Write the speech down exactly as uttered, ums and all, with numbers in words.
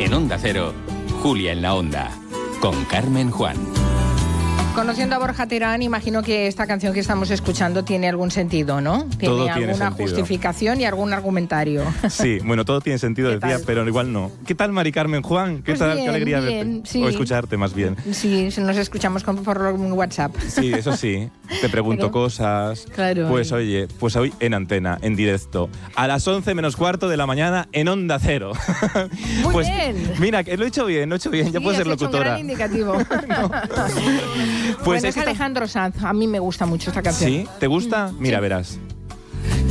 En Onda Cero, Julia en la Onda, con Carmen Juan. Conociendo a Borja Terán, imagino que esta canción que estamos escuchando tiene algún sentido, ¿no? Tiene Todo tiene alguna sentido. justificación y algún argumentario. Sí, bueno, todo tiene sentido, decía, tal? Pero igual no. ¿Qué tal, Mari Carmen Juan? ¿Qué Pues tal? bien, Qué alegría bien, verte. sí. O escucharte, más bien. Sí, nos escuchamos con, por WhatsApp. Sí, eso sí. Te pregunto Pero, cosas. Claro. Pues oye, pues hoy en antena, en directo. A las once menos cuarto de la mañana en Onda Cero. Muy pues, bien. Mira, que lo he hecho bien, lo he hecho bien. Sí, ya puedo ser has hecho locutora. un gran indicativo. No. Pues Pues bueno, es es Alejandro Sanz. A mí me gusta mucho esta canción. ¿Sí? ¿Te gusta? Mira, Sí. verás.